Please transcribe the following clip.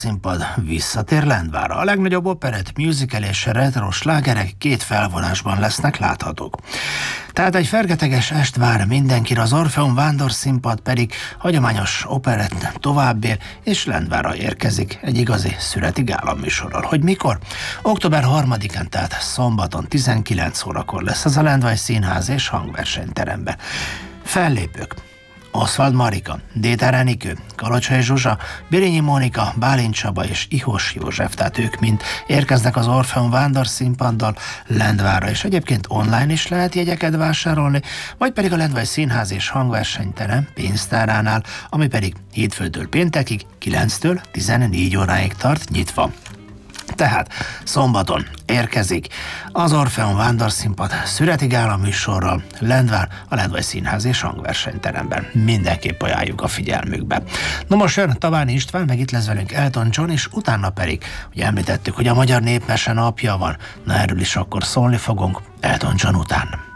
Színpad visszatér Lendvárra. A legnagyobb operett, musical és retro slágerek két felvonásban lesznek láthatók. Tehát egy fergeteges est vár mindenkire, az Orfeum Vándorszínpad pedig hagyományos operett továbbél, és Lendvárra érkezik egy igazi szüreti gála műsorral. Hogy mikor? Október 3-án, tehát szombaton 19 órakor lesz ez a Lendvai Színház és Hangversenyteremben. Fellépők: Oswald Marika, Déter Enikő, Kalocsai Zsuzsa, Birényi Mónika, Bálint Csaba és Ihos József, tehát ők mind érkeznek az Orfeum Vándorszínpaddal Lendvárra, és egyébként online is lehet jegyeket vásárolni, vagy pedig a Lendvai Színház és Hangversenyterem pénztáránál, ami pedig hétfőtől péntekig 9-től 14 óráig tart nyitva. Tehát szombaton érkezik az Orfeum Vándorszínpad szüreti gála műsorral Lendvár, a Lendvai Színház és Hangversenyteremben. Mindenképp ajánljuk a figyelmükbe. No, most jön Tabáni István, meg itt lesz velünk Elton John, és utána pedig, ugye említettük, hogy a Magyar Népmese napja van, na erről is akkor szólni fogunk Elton John után.